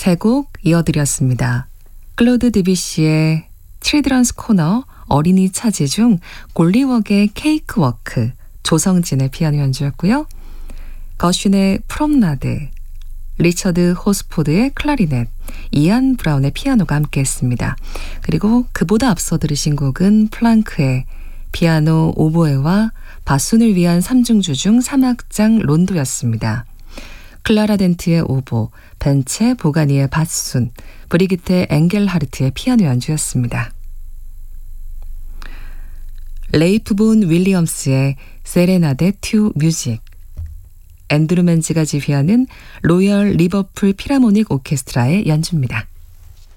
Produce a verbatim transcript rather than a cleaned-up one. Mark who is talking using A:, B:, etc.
A: 세 곡 이어드렸습니다. 클로드 드뷔시의 칠드런스 코너 어린이 차지 중 골리웍의 케이크워크, 조성진의 피아노 연주였고요. 거슌의 프롬나드, 리처드 호스포드의 클라리넷, 이안 브라운의 피아노가 함께했습니다. 그리고 그보다 앞서 들으신 곡은 플랑크의 피아노 오보에와 바순을 위한 삼중주 중 삼 악장 론도였습니다. 클라라 덴트의 오보, 벤체 보가니의 바순, 브리기테 엥겔하르트의 피아노 연주였습니다. 레이프 본 윌리엄스의 세레나데 튜 뮤직, 앤드루 맨즈가 지휘하는 로열 리버풀 피라모닉 오케스트라의 연주입니다.